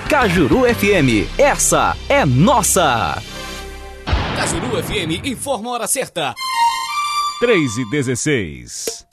Cajuru FM, essa é nossa. Cajuru FM informa a hora certa. 3h16.